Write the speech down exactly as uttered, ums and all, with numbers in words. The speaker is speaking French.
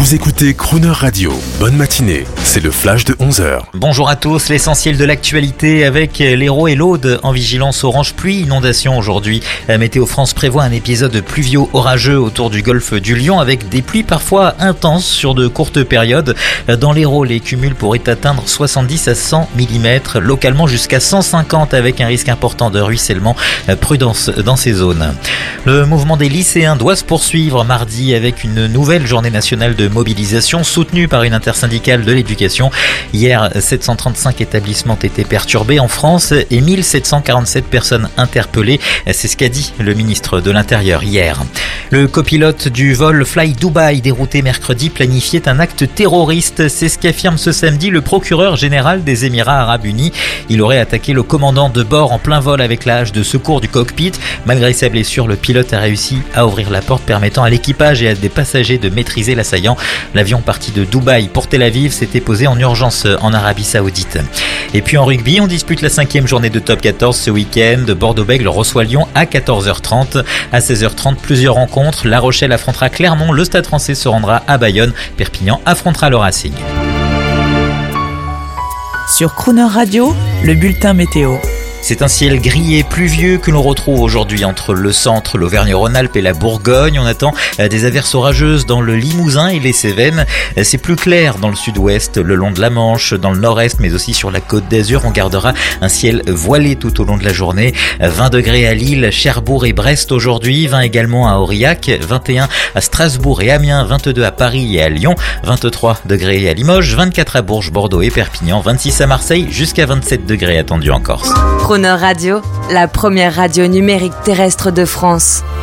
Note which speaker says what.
Speaker 1: Vous écoutez Crooner Radio. Bonne matinée, c'est le flash de onze heures.
Speaker 2: Bonjour à tous, l'essentiel de l'actualité avec l'Hérault et l'Aude en vigilance orange pluie inondation aujourd'hui. Météo France prévoit un épisode pluvio orageux autour du golfe du Lion avec des pluies parfois intenses sur de courtes périodes. Dans l'Hérault, les cumuls pourraient atteindre soixante-dix à cent millimètres, localement jusqu'à cent cinquante avec un risque important de ruissellement. Prudence dans ces zones. Le mouvement des lycéens doit se poursuivre mardi avec une nouvelle journée nationale de mobilisation soutenue par une intersyndicale de l'éducation. Hier, sept cent trente-cinq établissements étaient perturbés en France et mille sept cent quarante-sept personnes interpellées. C'est ce qu'a dit le ministre de l'Intérieur hier. Le copilote du vol Fly Dubai dérouté mercredi planifiait un acte terroriste. C'est ce qu'affirme ce samedi le procureur général des Émirats Arabes Unis. Il aurait attaqué le commandant de bord en plein vol avec la hache de secours du cockpit. Malgré sa blessure, le pilote a réussi à ouvrir la porte permettant à l'équipage et à des passagers de maîtriser l'assaillant. L'avion parti de Dubaï pour Tel Aviv s'était posé en urgence en Arabie Saoudite. Et puis en rugby, on dispute la cinquième journée de top quatorze ce week-end. Bordeaux-Bègles reçoit Lyon à quatorze heures trente. À seize heures trente, plusieurs rencontres. La Rochelle affrontera Clermont, le Stade Français se rendra à Bayonne. Perpignan affrontera le Racing.
Speaker 3: Sur Crooner Radio, le bulletin météo.
Speaker 2: C'est un ciel gris et pluvieux que l'on retrouve aujourd'hui entre le centre, l'Auvergne-Rhône-Alpes et la Bourgogne. On attend des averses orageuses dans le Limousin et les Cévennes. C'est plus clair dans le sud-ouest, le long de la Manche, dans le nord-est, mais aussi sur la Côte d'Azur. On gardera un ciel voilé tout au long de la journée. vingt degrés à Lille, Cherbourg et Brest aujourd'hui, vingt également à Aurillac, vingt et un à Strasbourg et Amiens, vingt-deux à Paris et à Lyon, vingt-trois degrés à Limoges, vingt-quatre à Bourges, Bordeaux et Perpignan, vingt-six à Marseille, jusqu'à vingt-sept degrés attendus en Corse.
Speaker 4: Crooner Radio, la première radio numérique terrestre de France.